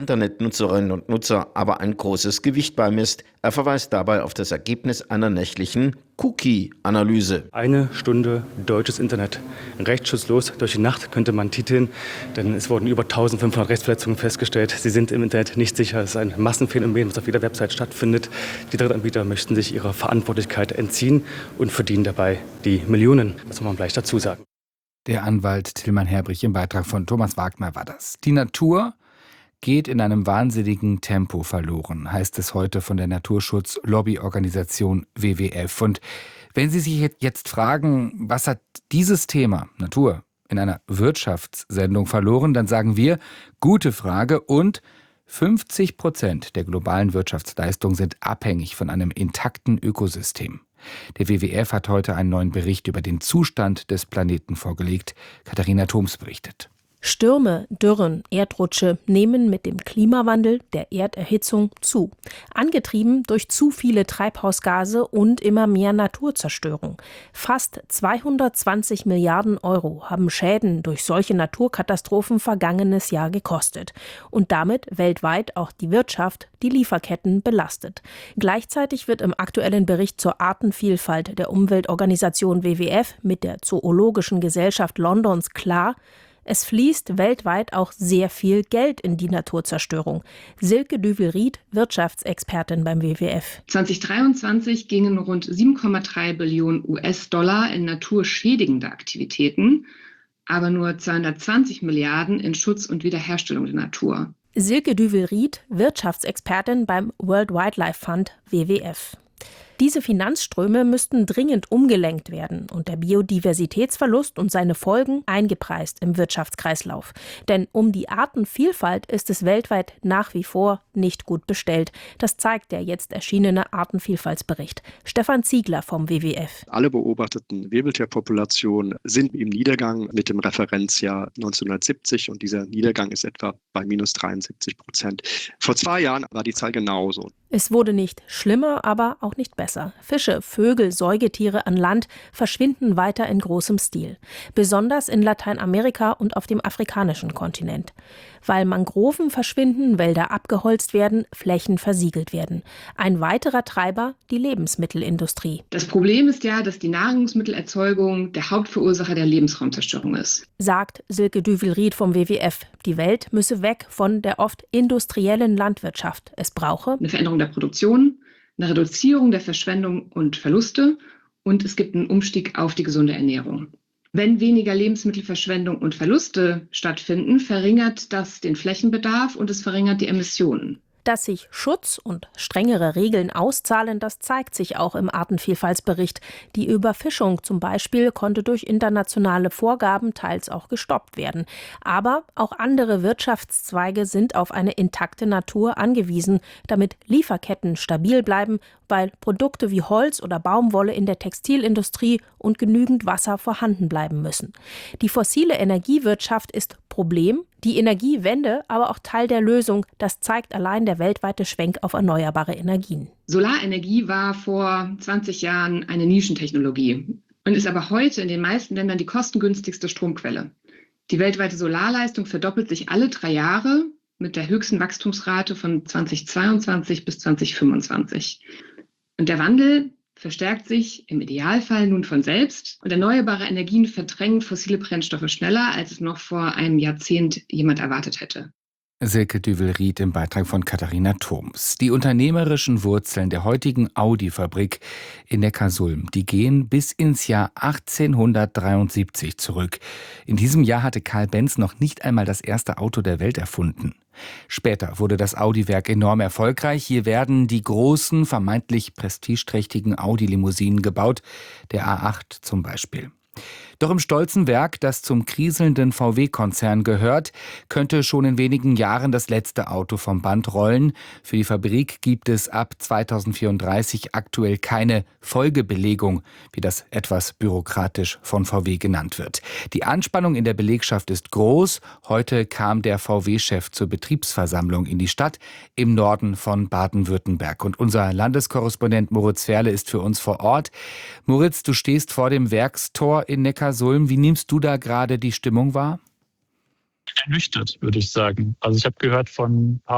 Internetnutzerinnen und Nutzer aber ein großes Gewicht beimisst. Er verweist dabei auf das Ergebnis einer nächtlichen Cookie-Analyse. 1 Stunde deutsches Internet. Rechtsschutzlos durch die Nacht könnte man titeln, denn es wurden über 1500 Rechtsverletzungen festgestellt. Sie sind im Internet nicht sicher. Es ist ein Massenphänomen, was auf jeder Website stattfindet. Die Drittanbieter möchten sich ihrer Verantwortlichkeit entziehen und verdienen dabei die Millionen. Das muss man gleich dazu sagen. Der Anwalt Tilman Herbrich im Beitrag von Thomas Wagner war das. Die Natur geht in einem wahnsinnigen Tempo verloren, heißt es heute von der Naturschutz-Lobbyorganisation WWF. Und wenn Sie sich jetzt fragen, was hat dieses Thema Natur in einer Wirtschaftssendung verloren, dann sagen wir, gute Frage, und 50% der globalen Wirtschaftsleistung sind abhängig von einem intakten Ökosystem. Der WWF hat heute einen neuen Bericht über den Zustand des Planeten vorgelegt. Katharina Thoms berichtet. Stürme, Dürren, Erdrutsche nehmen mit dem Klimawandel, der Erderhitzung, zu. Angetrieben durch zu viele Treibhausgase und immer mehr Naturzerstörung. Fast 220 Milliarden Euro haben Schäden durch solche Naturkatastrophen vergangenes Jahr gekostet. Und damit weltweit auch die Wirtschaft, die Lieferketten belastet. Gleichzeitig wird im aktuellen Bericht zur Artenvielfalt der Umweltorganisation WWF mit der Zoologischen Gesellschaft Londons klar: Es fließt weltweit auch sehr viel Geld in die Naturzerstörung. Silke Düvel-Ried, Wirtschaftsexpertin beim WWF. 2023 gingen rund 7,3 Billionen US-Dollar in naturschädigende Aktivitäten, aber nur 220 Milliarden in Schutz und Wiederherstellung der Natur. Silke Düvel-Ried, Wirtschaftsexpertin beim World Wildlife Fund WWF. Diese Finanzströme müssten dringend umgelenkt werden und der Biodiversitätsverlust und seine Folgen eingepreist im Wirtschaftskreislauf. Denn um die Artenvielfalt ist es weltweit nach wie vor nicht gut bestellt. Das zeigt der jetzt erschienene Artenvielfaltsbericht. Stefan Ziegler vom WWF. Alle beobachteten Wirbeltierpopulationen sind im Niedergang mit dem Referenzjahr 1970 und dieser Niedergang ist etwa bei minus 73%. Vor 2 Jahren war die Zahl genauso. Es wurde nicht schlimmer, aber auch nicht besser. Fische, Vögel, Säugetiere an Land verschwinden weiter in großem Stil. Besonders in Lateinamerika und auf dem afrikanischen Kontinent. Weil Mangroven verschwinden, Wälder abgeholzt werden, Flächen versiegelt werden. Ein weiterer Treiber, die Lebensmittelindustrie. Das Problem ist ja, dass die Nahrungsmittelerzeugung der Hauptverursacher der Lebensraumzerstörung ist. Sagt Silke Düvel-Ried vom WWF. Die Welt müsse weg von der oft industriellen Landwirtschaft. Es brauche eine Veränderung der Produktion, eine Reduzierung der Verschwendung und Verluste und es gibt einen Umstieg auf die gesunde Ernährung. Wenn weniger Lebensmittelverschwendung und Verluste stattfinden, verringert das den Flächenbedarf und es verringert die Emissionen. Dass sich Schutz und strengere Regeln auszahlen, das zeigt sich auch im Artenvielfaltsbericht. Die Überfischung zum Beispiel konnte durch internationale Vorgaben teils auch gestoppt werden. Aber auch andere Wirtschaftszweige sind auf eine intakte Natur angewiesen, damit Lieferketten stabil bleiben, weil Produkte wie Holz oder Baumwolle in der Textilindustrie und genügend Wasser vorhanden bleiben müssen. Die fossile Energiewirtschaft ist Problem, die Energiewende aber auch Teil der Lösung. Das zeigt allein der weltweite Schwenk auf erneuerbare Energien. Solarenergie war vor 20 Jahren eine Nischentechnologie und ist aber heute in den meisten Ländern die kostengünstigste Stromquelle. Die weltweite Solarleistung verdoppelt sich alle 3 Jahre mit der höchsten Wachstumsrate von 2022 bis 2025. Und der Wandel verstärkt sich im Idealfall nun von selbst und erneuerbare Energien verdrängen fossile Brennstoffe schneller, als es noch vor einem Jahrzehnt jemand erwartet hätte. Silke Düvel-Ried im Beitrag von Katharina Thoms. Die unternehmerischen Wurzeln der heutigen Audi-Fabrik in Neckarsulm, die gehen bis ins Jahr 1873 zurück. In diesem Jahr hatte Karl Benz noch nicht einmal das erste Auto der Welt erfunden. Später wurde das Audi-Werk enorm erfolgreich. Hier werden die großen, vermeintlich prestigeträchtigen Audi-Limousinen gebaut, der A8 zum Beispiel. Doch im stolzen Werk, das zum kriselnden VW-Konzern gehört, könnte schon in wenigen Jahren das letzte Auto vom Band rollen. Für die Fabrik gibt es ab 2034 aktuell keine Folgebelegung, wie das etwas bürokratisch von VW genannt wird. Die Anspannung in der Belegschaft ist groß. Heute kam der VW-Chef zur Betriebsversammlung in die Stadt im Norden von Baden-Württemberg. Und unser Landeskorrespondent Moritz Ferle ist für uns vor Ort. Moritz, du stehst vor dem Werkstor in Neckarsulm. Wie nimmst du da gerade die Stimmung wahr? Ernüchtert, würde ich sagen. Also ich habe gehört von ein paar